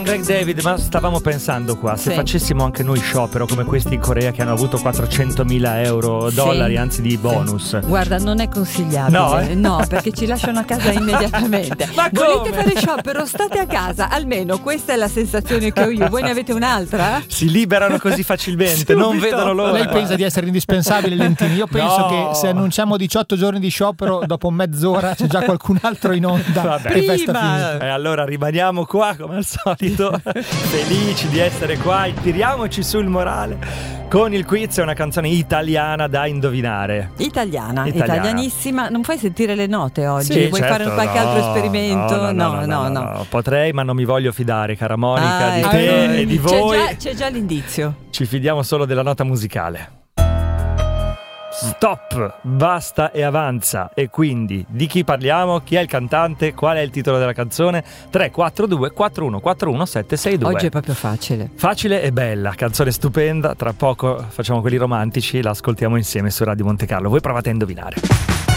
Greg David, ma stavamo pensando qua, se Sì. facessimo anche noi sciopero come questi in Corea che hanno avuto 400.000 euro, dollari, anzi di bonus. Guarda, non è consigliabile. No, eh? No, perché ci lasciano a casa immediatamente. Ma Volete come? fare sciopero? State a casa, almeno questa è la sensazione che ho io. Voi ne avete un'altra? Si liberano così facilmente, non Subito. vedono l'ora. Lei pensa di essere indispensabile, Lentini? Io penso No. che se annunciamo 18 giorni di sciopero, dopo mezz'ora c'è già qualcun altro in onda. Vabbè. E festa Prima. finita. E allora rimaniamo qua come al solito, felici di essere qua e tiriamoci sul morale con il quiz. È una canzone italiana da indovinare. Italiana, Italiana. italianissima. Non fai sentire le note oggi? Sì, Vuoi certo, fare qualche altro esperimento? No. Potrei, ma non mi voglio fidare, cara Monica, di ecco. te e di voi. C'è già l'indizio. Ci fidiamo solo della nota musicale. Stop, basta e avanza. E quindi di chi parliamo? Chi è il cantante? Qual è il titolo della canzone? 342 4141 762. Oggi è proprio facile. Facile e bella, canzone stupenda. Tra poco facciamo quelli romantici, la ascoltiamo insieme su Radio Monte Carlo. Voi provate a indovinare.